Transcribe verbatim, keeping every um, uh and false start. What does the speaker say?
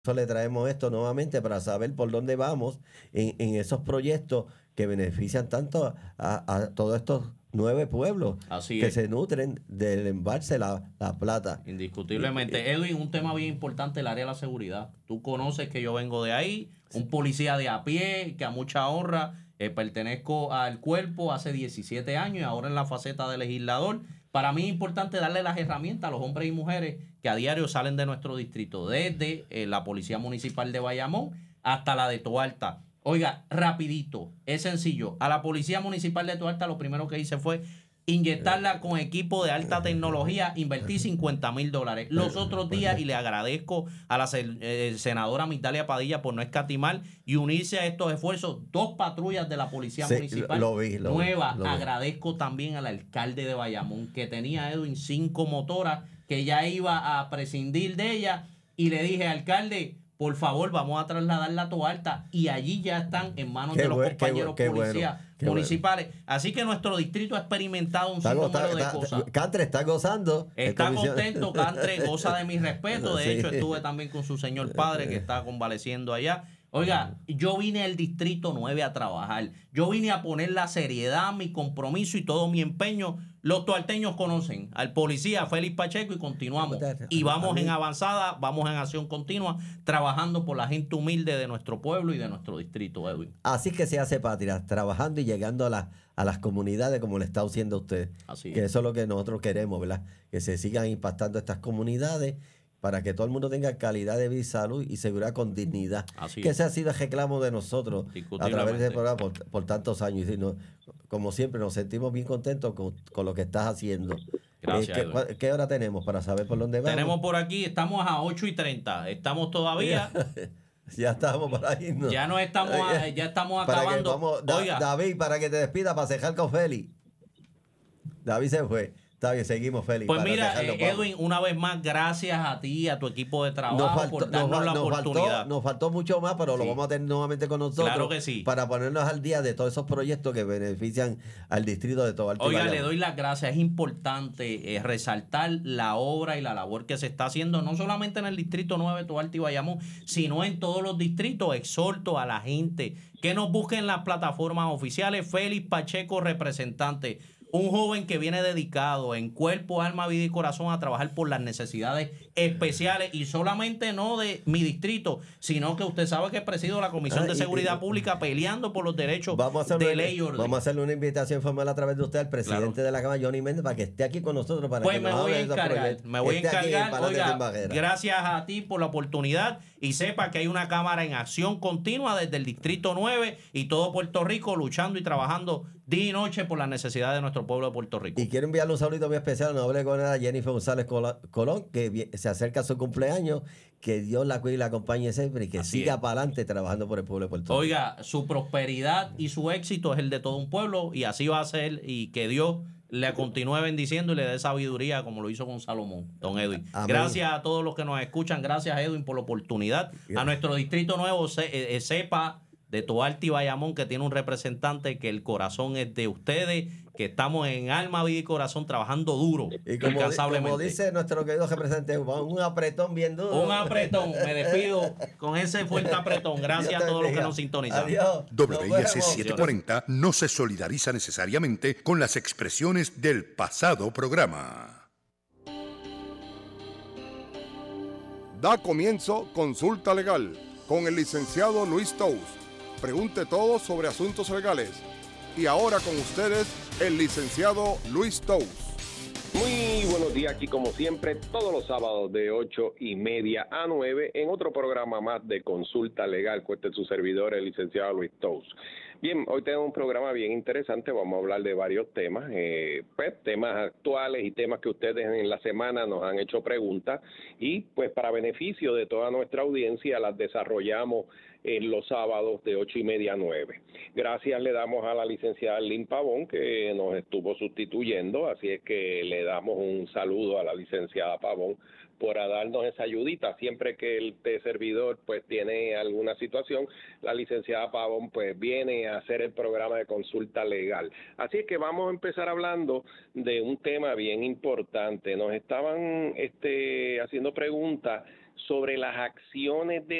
eso le traemos esto nuevamente para saber por dónde vamos en, en esos proyectos que benefician tanto a, a todos estos nueve pueblos Así que es. se nutren del embalse La, La Plata. Indiscutiblemente. Edwin, un tema bien importante, el área de la seguridad. Tú conoces que yo vengo de ahí, un policía de a pie, que a mucha honra eh, pertenezco al cuerpo hace diecisiete años y ahora en la faceta de legislador. Para mí es importante darle las herramientas a los hombres y mujeres que a diario salen de nuestro distrito, desde eh, la Policía Municipal de Bayamón hasta la de Toalta. Oiga, rapidito, es sencillo. A la Policía Municipal de Toalta lo primero que hice fue inyectarla con equipo de alta tecnología, invertí cincuenta mil dólares. Los otros días, y le agradezco a la eh, senadora Migdalia Padilla por no escatimar y unirse a estos esfuerzos, dos patrullas de la Policía Sí, Municipal lo vi, lo nueva. vi, lo vi. Agradezco también al alcalde de Bayamón, que tenía, Edwin, cinco motoras, que ya iba a prescindir de ella, y le dije, alcalde, por favor, vamos a trasladar la Toalta, y allí ya están en manos Qué de los buen- compañeros qué bu- qué policías bueno, qué municipales. Así que nuestro distrito ha experimentado un Está, go- sinnúmero está- de está- cosas. Cantre está gozando. el Está comisión- contento, Cantre goza de mi respeto. De Sí. hecho, estuve también con su señor padre que está convaleciendo allá. Oiga, yo vine al Distrito nueve a trabajar. Yo vine a poner la seriedad, mi compromiso y todo mi empeño. Los tuarteños conocen al policía Félix Pacheco y continuamos. Y vamos en avanzada, vamos en acción continua, trabajando por la gente humilde de nuestro pueblo y de nuestro distrito, Edwin. Así que se hace patria, trabajando y llegando a, la- a las comunidades como le está haciendo usted. Así Que es. eso es lo que nosotros queremos, ¿verdad? Que se sigan impactando estas comunidades para que todo el mundo tenga calidad de vida y salud y seguridad con dignidad. Así que es. ese ha sido el reclamo de nosotros a través de este programa por, por tantos años. Y no- como siempre, nos sentimos bien contentos con, con lo que estás haciendo. Gracias, Eh, ¿qué, Edwin. cua- ¿Qué hora tenemos para saber por dónde vamos? Tenemos por aquí, estamos a ocho y treinta. Estamos todavía. Ya estamos para irnos. Ya no estamos, a- ya estamos Para que acabando. vamos- Da- Oiga, David, para que te despida, para cejar con Félix. David se fue. Está bien, seguimos, Félix. pues para mira, cejarlo, eh, vamos. Edwin, una vez más, gracias a ti y a tu equipo de trabajo Nos faltó, por nos, darnos fa- la nos oportunidad. faltó, nos faltó mucho más, pero lo Sí. vamos a tener nuevamente con nosotros. Claro que sí. Para ponernos al día de todos esos proyectos que benefician al distrito de Tobalta y Oiga, le Bayamón. doy las gracias. Es importante eh, resaltar la obra y la labor que se está haciendo, no solamente en el Distrito nueve, Toalta y Bayamón, sino en todos los distritos. Exhorto a la gente que nos busque en las plataformas oficiales. Félix Pacheco, representante. Un joven que viene dedicado en cuerpo, alma, vida y corazón a trabajar por las necesidades especiales y solamente no de mi distrito, sino que usted sabe que presido la Comisión Ah, de y- Seguridad y- Pública peleando por los derechos Vamos a, hacerle, de ley y orden. vamos a hacerle una invitación formal a través de usted al presidente Claro. de la Cámara, Johnny Méndez, para que esté aquí con nosotros. Para Pues que me nos voy hable a de esos encargar, proyectos. me voy a Esté aquí en encargar, Palacio de oiga, Embajera. gracias a ti por la oportunidad y sepa que hay una cámara en acción continua desde el Distrito nueve y todo Puerto Rico luchando y trabajando día y noche por las necesidades de nuestro pueblo de Puerto Rico. Y quiero enviarle un saludito muy especial a la noble gobernadora Jennifer González Cola- Colón, que vi- se acerca a su cumpleaños, que Dios la cuide y la acompañe siempre y que Así siga es. para adelante trabajando por el pueblo de Puerto Rico. Oiga, su prosperidad y su éxito es el de todo un pueblo y así va a ser y que Dios le continúe bendiciendo y le dé sabiduría como lo hizo con Salomón, don Edwin. Amén. Gracias a todos los que nos escuchan, gracias Edwin por la oportunidad. A nuestro distrito nuevo, se- eh, eh, sepa de Toalta y Bayamón que tiene un representante que el corazón es de ustedes, que estamos en alma, vida y corazón trabajando duro, Y como, di- incansablemente. como dice nuestro querido representante, un apretón bien duro. Un apretón, me despido con ese fuerte apretón. Gracias Dios a te todos los que bendiga. nos sintonizan. Adiós. W I S Nos vemos. setecientos cuarenta no se solidariza necesariamente con las expresiones del pasado programa. Da comienzo Consulta Legal con el licenciado Luis Tous. Pregunte todo sobre asuntos legales. Y ahora con ustedes, el licenciado Luis Tous. Muy buenos días, aquí como siempre, todos los sábados de ocho y media a nueve en otro programa más de Consulta Legal. Cueste su servidor, el licenciado Luis Tous. Bien, hoy tenemos un programa bien interesante, vamos a hablar de varios temas, eh, pues temas actuales y temas que ustedes en la semana nos han hecho preguntas y pues para beneficio de toda nuestra audiencia las desarrollamos en los sábados de ocho y media a nueve. Gracias le damos a la licenciada Lynn Pavón que nos estuvo sustituyendo, así es que le damos un saludo a la licenciada Pavón por darnos esa ayudita. Siempre que el servidor pues tiene alguna situación, la licenciada Pavón pues viene a hacer el programa de consulta legal. Así es que vamos a empezar hablando de un tema bien importante. Nos estaban este, haciendo preguntas sobre las acciones de